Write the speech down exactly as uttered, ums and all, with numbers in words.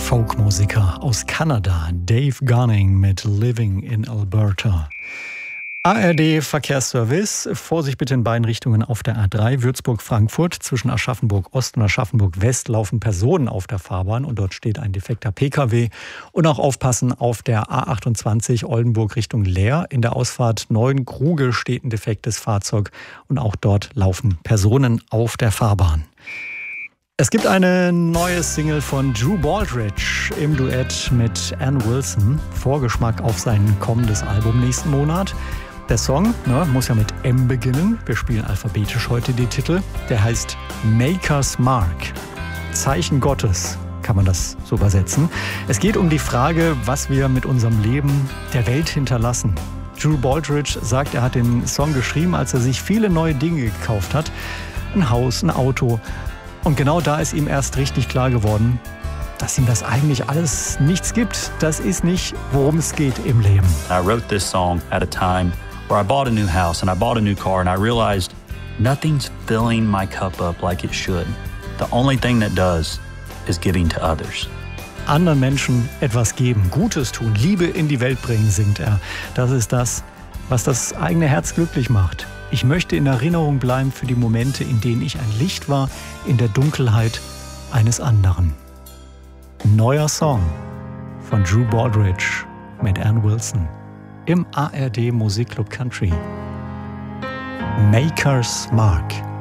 Folkmusiker aus Kanada, Dave Gunning mit Living in Alberta. A R D Verkehrsservice. Vorsicht bitte in beiden Richtungen auf der A drei Würzburg-Frankfurt. Zwischen Aschaffenburg-Ost und Aschaffenburg-West laufen Personen auf der Fahrbahn und dort steht ein defekter P K W. Und auch aufpassen auf der A achtundzwanzig Oldenburg Richtung Leer. In der Ausfahrt Neuenkruge steht ein defektes Fahrzeug und auch dort laufen Personen auf der Fahrbahn. Es gibt eine neue Single von Drew Baldridge im Duett mit Ann Wilson. Vorgeschmack auf sein kommendes Album nächsten Monat. Der Song, ne, muss ja mit M beginnen. Wir spielen alphabetisch heute die Titel. Der heißt Maker's Mark. Zeichen Gottes, kann man das so übersetzen. Es geht um die Frage, was wir mit unserem Leben der Welt hinterlassen. Drew Baldridge sagt, er hat den Song geschrieben, als er sich viele neue Dinge gekauft hat. Ein Haus, ein Auto. Und genau da ist ihm erst richtig klar geworden, dass ihm das eigentlich alles nichts gibt. Das ist nicht, worum es geht im Leben. I wrote this song at a time where I bought a new house and I bought a new car and I realized nothing's filling my cup up like it should. The only thing that does is giving to others. Anderen Menschen etwas geben, Gutes tun, Liebe in die Welt bringen, singt er. Das ist das, was das eigene Herz glücklich macht. Ich möchte in Erinnerung bleiben für die Momente, in denen ich ein Licht war in der Dunkelheit eines anderen. Neuer Song von Drew Baldridge mit Ann Wilson im A R D Musikclub Country. Maker's Mark.